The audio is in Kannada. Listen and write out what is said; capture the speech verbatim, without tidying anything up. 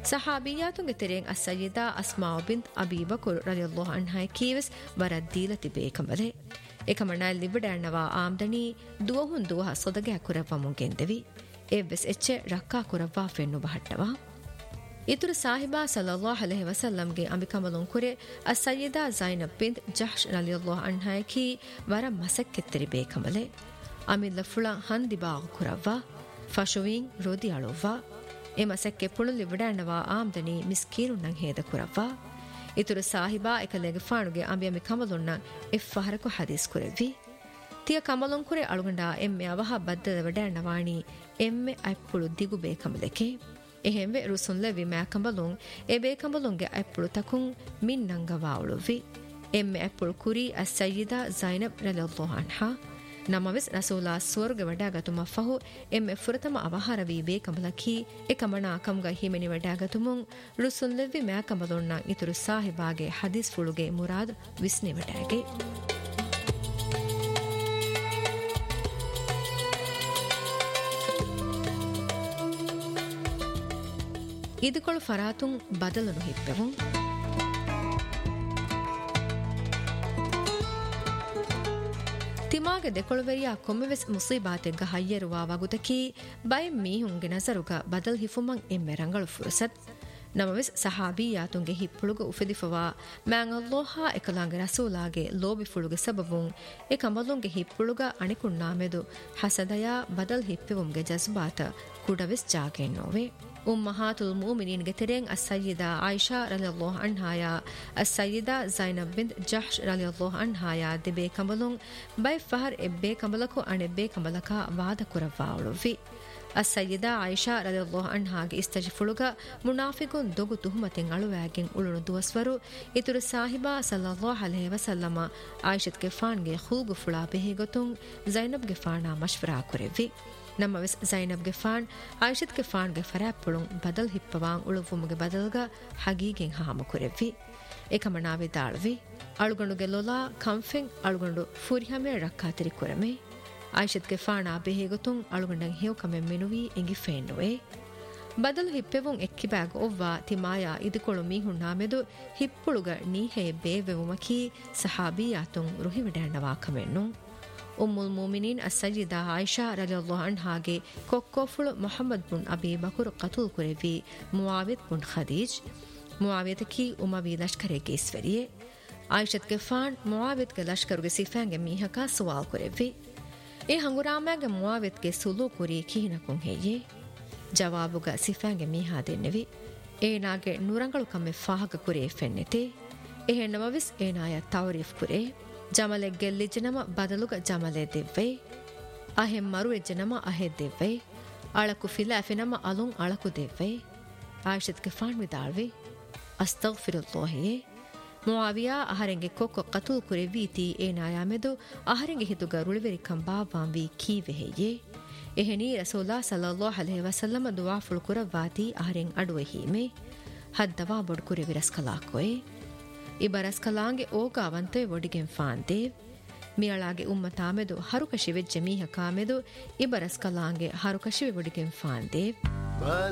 ಸಹಾಬಿಯಾತುಂಗೆ ತೆರೆಂ ಅಸ್ಸಯ್ಯಿದಾ ಅಸ್ಮಾ ಬಿಂತ್ ಅಬೀ Bakr ರಲಿಯಲ್ಲಾಹು ಅನ್ಹಾ ಕೀವಸ್ ವರದ್ದೀಲ ತಿಬೇಕಮಲೆ ekama lividannawa aamdani duwahun duwa sodage akurawwamun gendevi evves ecche rakka kurawwa fennu bahattawa itur sahiba sallallahu alaihi wasallam ge ambikamalun kure as-sayyida zainab bint jahsh radhiyallahu anha ki wara masakketteri bekamale amilla fula handiba kurawwa fashuwin rodi alowwa e masakke pulu lividannawa aamdani miskirun nan heda kurawwa ಇತುರು ಸಾಹಿಬಾ ಎಕಲೆಗೆ ಫಾಣುಗೆ ಅಂಬಿಯಮಿ ಕಮಲುನ್ನ F ಫಹರಕು ಹದೀಸ್ ಕುರೆವಿ ತಿಯ ಕಮಲುನ್ ಕುರೆ ಅಳುಗಂಡ ಎಮ್ಮೆ ಅವಹ ಬದ್ದದ ವಡಣ್ಣವಾಣಿ ಎಮ್ಮೆ ಐಪ್ಪುಳು ದಿಗು ಬೇಕಮಲಕೆ ಎಹೆಂವೆ ರುಸುನ್ಲೆ ವಿ ಮಾ ಕಮಲುನ್ ಎ ಬೇಕಮಲುನ್ಗೆ ಐಪ್ಪುಳು ತಕುಂ ಮಿನ್ನಂಗವಾವುಳುವಿ ಎಮ್ಮೆ ಐಪ್ಪುಳು ಕುರಿ ಅಸ್-ಸಯ್ಯಿದಾ ಝೈನಬ್ ರಲಿಯಲ್ಲಾಹು ಅನ್ಹಾ ನಮವಿಸ್ ರಸೂಲಾ ಸ್ವರ್ಗ ವಡಾಗತುಮ ಫಹು ಎಮ್ಮೆ ಫುರತಮ ಅವಹಾರವಿ ಬೇಕಮಲಕಿ ಎಕಮನಾ ಕಮ್ಗ ಹಿಮೆನಿ ವಡಾಗತುಮುಂ ರುಸುಲ್ಲೆವಿ ಮಾ ಕಮಲೊನ್ನ ಇತುರು ಸಾಹಿಬಾಗೆ ಹದೀಸ್ ಫುಳುಗೆ ಮುರಾದ್ ವಿಸ್ನೆ ವಡಾಗೆ ಇದುಕೊಳು ಫರಾತುಂ ಬದಲನು ಹಿಪ್ಪೆವು ತಿಮಾಗೆ ದೆಕೊಳುವೆರಿಯಾ ಕೊಮ್ಮೆವೆಸ್ ಮುಸೀಬಾತೆಗ್ಗ ಹಯ್ಯರುವ ವಗುತಕಿ ಬೈ ಮೀಹುಂಗೆ ನಜರುಗ ಬದಲ್ ಹಿಫುಮಂ ಎಮ್ಮೆ ರಂಗಳು ಫುರಸತ್ ನಮವೆಸ್ ಸಹಾಬಿಯಾತುಂಗೆ ಹಿಪ್ಪುಳುಗ ಉಫೆದಿಫವಾ ಮ್ಯಾಂಗ್ ಅಲ್ಲೋಹಾ ಎಕಲಾಂಗೆ ರಸೂಲಾಗೆ ಲೋಬಿ ಫುಳುಗೆ ಸಬಬುಂ ಎ ಕಮಲುಂಗೆ ಹಿಪ್ಪುಳುಗ ಅಣಿಕುಣ್ಣಾಮೆದು ಹಸದಯಾ ಬದಲ್ ಹಿಪ್ಪೆವುಂಗೆ ಜಜ್ಬಾತ ಕುಡವೆಸ್ ಜಾಗೆನ್ನೋವೆ ಉಮ್ಮಹಾತುಲ್ ಮುಮಿನೀನ್ಗೆ ತೆರೆಂ ಅಸ್-ಸಯ್ಯಿದಾ ಆಯಿಷಾ ರಲಿಯಲ್ಲಾಹು ಅನ್ಹಾಯ ಅಸ್-ಸಯ್ಯಿದಾ ಝೈನಬ್ ಬಿಂತ್ ಜಹ್ಶ್ ರಲಿಯಲ್ಲಾಹು ಅನ್ಹಾಯ ದೆಬೆ ಕಮಲುಂ ಬೈ ಫಹರ್ ಎಬ್ಬೆ ಕಮಲಕು ಅಣೆಬ್ಬೆ ಕಮಲಕ ವಾದ ಕುರವಾವುಳುವಿ ಅಸ್-ಸಯ್ಯಿದಾ ಆಯಿಷಾ ರಲಿಯಲ್ಲಾಹು ಅನ್ಹಾಗೆ ಇಸ್ತಜಿಫುಳುಗ ಮುನಾಫಿಕುನ್ ದೊಗು ತುಹುಮತೆಂ ಅಳುವಾಗೆಂ ಉಳುಣು ದುವಸ್ವರು ಇತುರು ಸಾಹಿಬಾ ಸಲ್ಲಲ್ಲಾಹು ಅಲೈಹಿ ವಸಲ್ಲಮ ಆಯಿಷತ್ಗೆ ಫಾನ್ಗೆ ಖೂಗು ಫುಳಾ ಬೆಹಿಗೊತುಂ ಝೈನಬ್ಗೆ ಫಾನಾ ಮಶ್ವರಾ ಕುರೆವಿ ನಮ್ಮವೆಸ್ ಝೈನಬ್ಗೆ ಫಾನ್ ಆಯಿಷತ್ಗೆ ಫಾನ್ಗೆ ಫರಾಪ್ಪುಳುಂ ಬದಲ್ ಹಿಪ್ಪವಾಂ ಉಳುವುಮುಗೆ ಬದಲ್ಗ ಹಗೀಗೆಂ ಹಾಮ ಕುರೆವಿ ಏಕಮನಾವೆ ದಾಳ್ವಿ ಅಳುಗಂಡುಗೆ ಲೊಲಾ ಕಂಫೆಂ ಅಳುಗಂಡು ಫುರಿಹಮೆ ರಕ್ಕಾತಿರಿ ಕುರಮೆ ಆಯಿಷತ್ಗೆ ಫಾನಾ ಬೆಹಿಗೊತುಂ ಅಳುಗಂಡಂ ಹೇವಕಮೆಂ ಮೆನುವಿ ಎಂಗಿ ಫೇನ್ನುವೆ ಬದಲು ಹಿಪ್ಪೆವುಂ ಎಕ್ಕಿಬ್ಯಾಗ ಒವ್ವಾ ತಿಮಾಯಾ ಇದುಕೊಳು ಮೀಹುಣ್ಣಾಮೆದು ಹಿಪ್ಪುಳುಗ ನೀಹೆ ಬೇವೆವುಮಕಿ ಸಹಾಬಿಯಾತುಂ ರುಹಿವಿಡ್ಯಾಣ್ಣವಾ ಕಮೆನ್ನು ಉಮ್ಮುಲ್ ಮುಮಿನೀನ್ ಅಸ್-ಸಯ್ಯಿದಾ ಆಯಿಷಾ ರಲಿಯಲ್ಲಾಹು ಅನ್ಹಾಗೆ ಕೊಕ್ಕೋಫುಳು ಮೊಹಮ್ಮದ್ ಬುನ್ ಅಬೀ ಬಕರ್ ಕತೂಲ್ ಕುರೆವಿ ಮುಆವಿದ್ ಬುನ್ ಖದೀಜ್ ಮುಆವಿದಕಿ ಉಮವಿ ಲಷ್ಕರೆಗೆ ಇಸ್ವರಿಯೆ ಆಯಿಷತ್ಗೆ ಫಾನ್ ಮುಆವಿದ್ಗೆ ಲಷ್ಕರುಗೆ ಸಿಫಾಂಗೆ ಮೀಹಕ ಸುವಾಲ್ ಕುರೆವಿ ಎ ಹಂಗುರಾಮಾಗೆ ಮುಆವಿದ್ಗೆ ಸುಲು ಕುರಿ ಕೀನಕುಂ ಹೆಯ್ಯೆ ಜವಾಬುಗ ಸಿಫಾಂಗೆ ಮೀಹಾ ದೆನ್ನೆವಿ ಏನಾಗೆ ನುರಂಗಳು ಕಮ್ಮೆ ಫಾಹಕ ಕುರೆ ಫೆನ್ನೆತೆ ಎ ಹೆಣ್ಣಮವಿಸ್ ಏನಾಯ ತೌರೀಫ್ ಕುರೆ ಜಮಲೆ ಗೆಲ್ಲಿಜನಮ ಬದಲುಗ ಜಮಲೆ ದೆವ್ವೆ ಅಹೆ ಮರು ಎಜ್ಜನಮ ಅಹೆ ದೆವ್ವೆ ಅಳಕು ಫಿಲಾಫಿನಮ ಅಲುಂ ಅಳಕು ದೆವ್ವೆ ಆಯಿಷತ್ಗೆ ಫಾನ್ ವಿದಾಳ್ವಿ ಅಸ್ತಗ್ಫಿರುಲ್ಲಾಹಿಯೆ ಮುಆವಿಯಾ ಅಹರೆಂಗೆ ಕೊಕ್ಕೊ ಕತೂಲ್ ಕುರೆವೀತಿ ಏನಾಯಾಮೆದು ಅಹರೆಂಗೆ ಹಿತುಗ ರುಳಿವೆರಿ ಕಂಬಾವಾಂವಿ ಕೀವೆಹೆಯೆ ಎಹೆನಿ ರಸೂಲಾ ಸಲ್ಲಲ್ಲಾಹು ಅಲೈಹಿ ವಸಲ್ಲಮ ದುವಾ ಫುಳು ಕುರವಾತಿ ಅಹರೆಂ ಅಡುವೆ ಹೀಮೆ ಹದ್ದವಾ ಬೊಡು ಕುರೆವಿ ರಸ್ಕಲಾಕೊಯೆ ಇಬರಸ್ ಕಲಾಂಗೆ ಓಗಾವಂತೆ ಒಡಿಗೆಂ ಫಾಂದೇವ್ ಮಿಯಳಾಗೆ ಉಮ್ಮತಾಮೆದು ಹರುಕಶಿವೆ ಜಮೀಹ ಕಾಮೆದು ಇಬರಸ್ ಕಲಾಂಗೆ ಹರುಕಶಿವೆ ಒಡಿಗೆಂ ಫಾಂದೇವ್